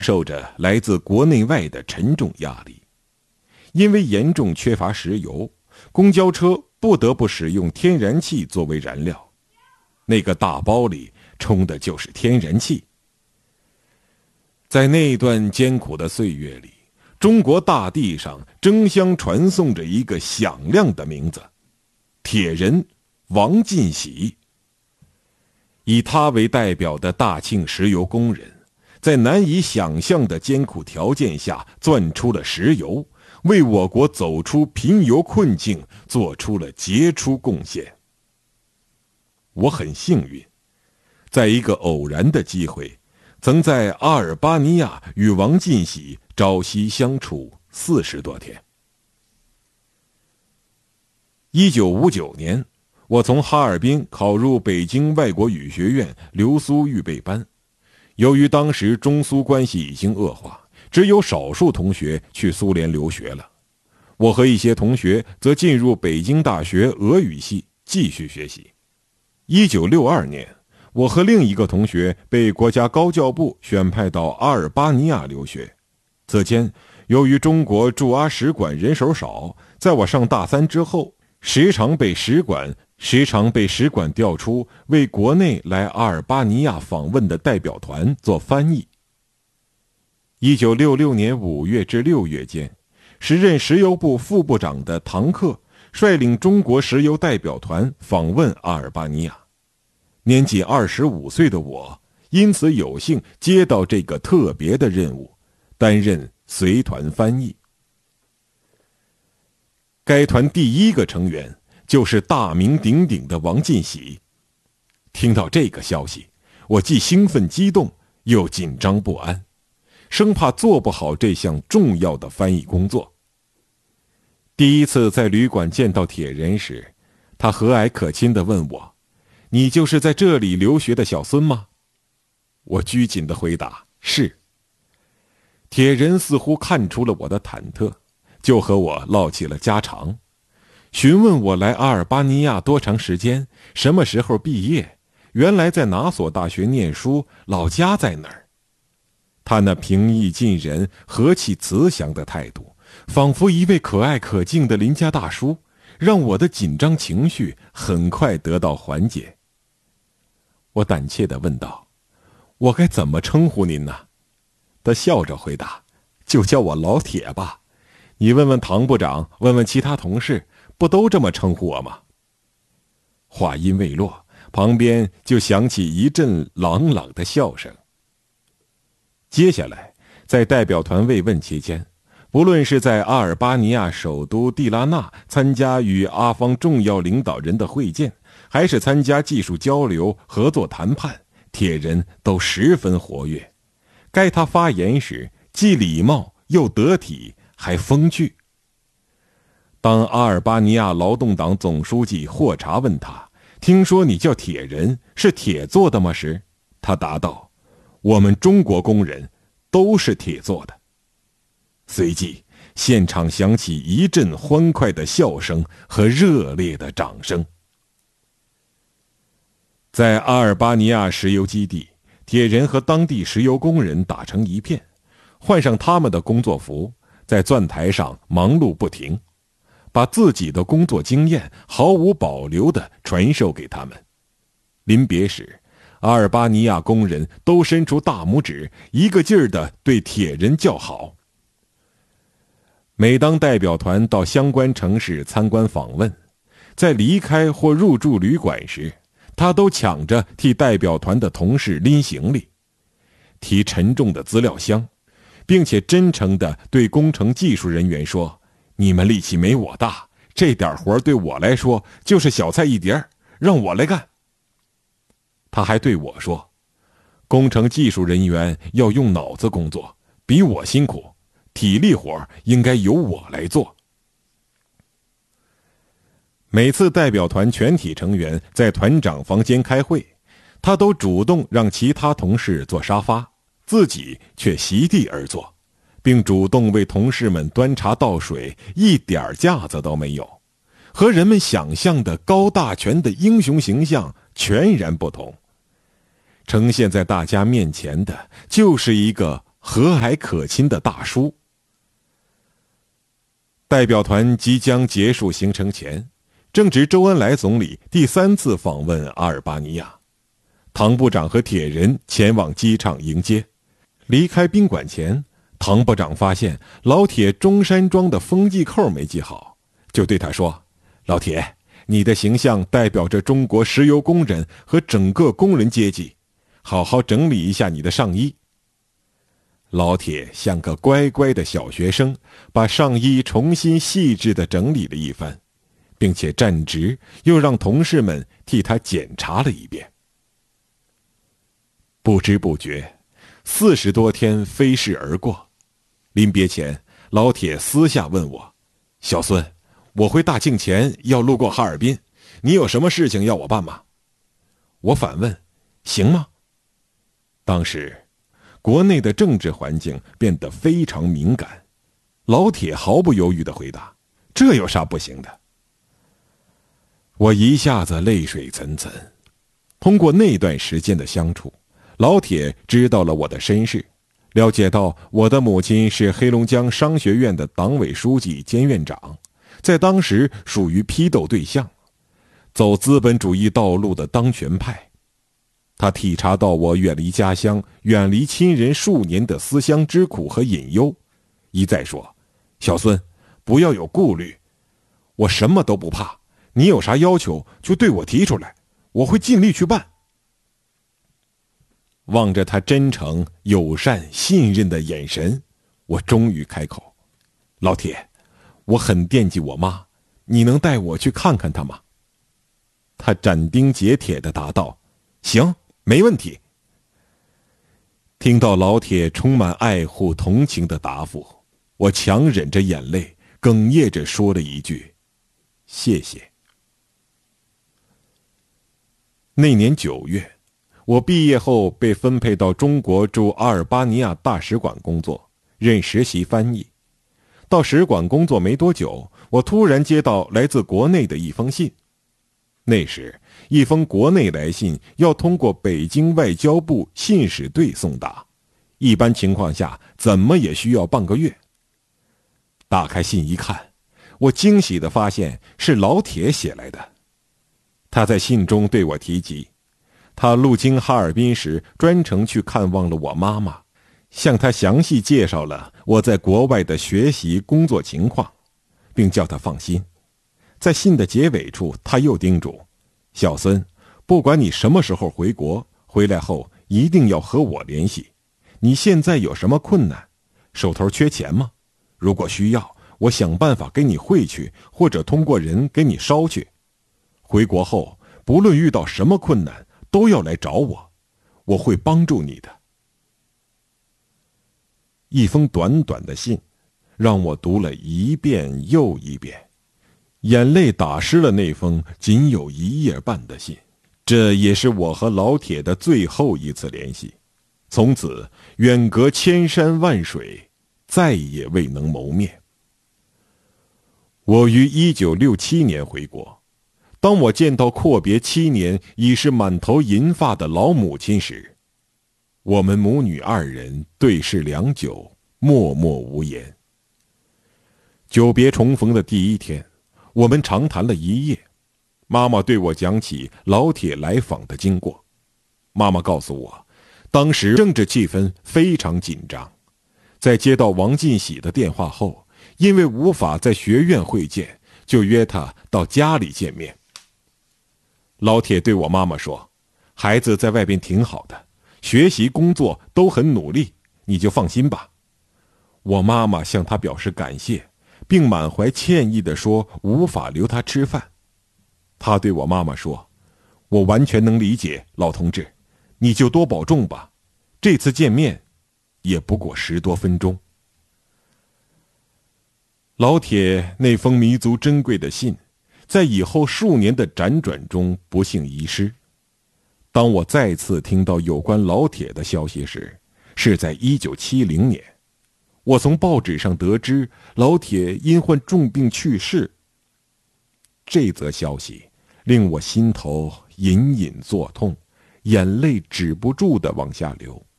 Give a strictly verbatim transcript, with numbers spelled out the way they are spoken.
受着来自国内外的沉重压力。因为严重缺乏石油，公交车不得不使用天然气作为燃料，那个大包里充的就是天然气。在那段艰苦的岁月里，中国大地上争相传颂着一个响亮的名字——铁人王进喜。以他为代表的大庆石油工人，在难以想象的艰苦条件下钻出了石油，为我国走出贫油困境做出了杰出贡献。我很幸运，在一个偶然的机会，曾在阿尔巴尼亚与王进喜朝夕相处四十多天。一九五九年，我从哈尔滨考入北京外国语学院留苏预备班。由于当时中苏关系已经恶化，只有少数同学去苏联留学了。我和一些同学则进入北京大学俄语系继续学习。一九六二年，我和另一个同学被国家高教部选派到阿尔巴尼亚留学。此间，由于中国驻阿使馆人手少，在我上大三之后，时常被使馆时常被使馆调出为国内来阿尔巴尼亚访问的代表团做翻译。一九六六年五月至六月间，时任石油部副部长的唐克率领中国石油代表团访问阿尔巴尼亚。年仅二十五岁的我，因此有幸接到这个特别的任务，担任随团翻译。该团第一个成员就是大名鼎鼎的王进喜。听到这个消息，我既兴奋激动，又紧张不安，生怕做不好这项重要的翻译工作。第一次在旅馆见到铁人时，他和蔼可亲地问我：“你就是在这里留学的小孙吗？”我拘谨地回答：“是。”铁人似乎看出了我的忐忑，就和我唠起了家常，询问我来阿尔巴尼亚多长时间，什么时候毕业，原来在哪所大学念书，老家在哪儿。他那平易近人、和气慈祥的态度，仿佛一位可爱可敬的邻家大叔，让我的紧张情绪很快得到缓解。我胆怯地问道：“我该怎么称呼您呢？”他笑着回答：“就叫我老铁吧。你问问唐部长，问问其他同事，不都这么称呼我吗？”话音未落，旁边就响起一阵朗朗的笑声。接下来，在代表团慰问期间，不论是在阿尔巴尼亚首都蒂拉纳参加与阿方重要领导人的会见，还是参加技术交流、合作谈判，铁人都十分活跃。该他发言时，既礼貌又得体，还风趣。当阿尔巴尼亚劳动党总书记霍查问他：“听说你叫铁人，是铁做的吗？”时，他答道：“我们中国工人都是铁做的。”随即，现场响起一阵欢快的笑声和热烈的掌声。在阿尔巴尼亚石油基地，铁人和当地石油工人打成一片，换上他们的工作服，在钻台上忙碌不停，把自己的工作经验毫无保留地传授给他们。临别时，阿尔巴尼亚工人都伸出大拇指，一个劲儿地对铁人叫好。每当代表团到相关城市参观访问，在离开或入住旅馆时，他都抢着替代表团的同事拎行李，提沉重的资料箱，并且真诚地对工程技术人员说：“你们力气没我大，这点活对我来说就是小菜一碟，让我来干。”他还对我说：“工程技术人员要用脑子工作，比我辛苦，体力活应该由我来做。”每次代表团全体成员在团长房间开会，他都主动让其他同事坐沙发，自己却席地而坐，并主动为同事们端茶倒水，一点架子都没有，和人们想象的高大全的英雄形象全然不同。呈现在大家面前的就是一个和蔼可亲的大叔。代表团即将结束行程前，正值周恩来总理第三次访问阿尔巴尼亚，唐部长和铁人前往机场迎接。离开宾馆前，唐部长发现老铁中山装的风纪扣没系好，就对他说：“老铁，你的形象代表着中国石油工人和整个工人阶级，好好整理一下你的上衣。”老铁像个乖乖的小学生，把上衣重新细致地整理了一番，并且站直，又让同事们替他检查了一遍。不知不觉，四十多天飞逝而过。临别前，老铁私下问我：“小孙，我回大庆前要路过哈尔滨，你有什么事情要我办吗？”我反问：“行吗？”当时国内的政治环境变得非常敏感，老铁毫不犹豫地回答：“这有啥不行的？”我一下子泪水涔涔。通过那段时间的相处，老铁知道了我的身世，了解到我的母亲是黑龙江商学院的党委书记兼院长，在当时属于批斗对象，走资本主义道路的当权派。他体察到我远离家乡、远离亲人数年的思乡之苦和隐忧，一再说：“小孙，不要有顾虑，我什么都不怕，你有啥要求就对我提出来，我会尽力去办。”望着他真诚、友善、信任的眼神，我终于开口：“老铁，我很惦记我妈，你能带我去看看她吗？”他斩钉截铁地答道：“行，没问题。”听到老铁充满爱护同情的答复，我强忍着眼泪，哽咽着说了一句：“谢谢。”那年九月，我毕业后被分配到中国驻阿尔巴尼亚大使馆工作，任实习翻译。到使馆工作没多久，我突然接到来自国内的一封信。那时，一封国内来信要通过北京外交部信使队送达，一般情况下怎么也需要半个月。打开信一看，我惊喜地发现是老铁写来的。他在信中对我提及，他路经哈尔滨时专程去看望了我妈妈，向他详细介绍了我在国外的学习工作情况，并叫他放心。在信的结尾处，他又叮嘱：“小孙，不管你什么时候回国，回来后一定要和我联系。你现在有什么困难？手头缺钱吗？如果需要，我想办法给你汇去，或者通过人给你捎去。回国后，不论遇到什么困难，都要来找我，我会帮助你的。”一封短短的信，让我读了一遍又一遍，眼泪打湿了那封仅有一页半的信。这也是我和老铁的最后一次联系，从此远隔千山万水，再也未能谋面。我于一九六七年回国，当我见到阔别七年已是满头银发的老母亲时，我们母女二人对视良久，默默无言。久别重逢的第一天，我们长谈了一夜。妈妈对我讲起老铁来访的经过。妈妈告诉我，当时政治气氛非常紧张，在接到王进喜的电话后，因为无法在学院会见，就约他到家里见面。老铁对我妈妈说：“孩子在外边挺好的，学习工作都很努力，你就放心吧。”我妈妈向他表示感谢，并满怀歉意地说无法留他吃饭。他对我妈妈说：“我完全能理解，老同志，你就多保重吧。这次见面也不过十多分钟。”老铁那封弥足珍贵的信，在以后数年的辗转中不幸遗失。当我再次听到有关老铁的消息时，是在一九七零年。我从报纸上得知老铁因患重病去世。这则消息令我心头隐隐作痛，眼泪止不住地往下流。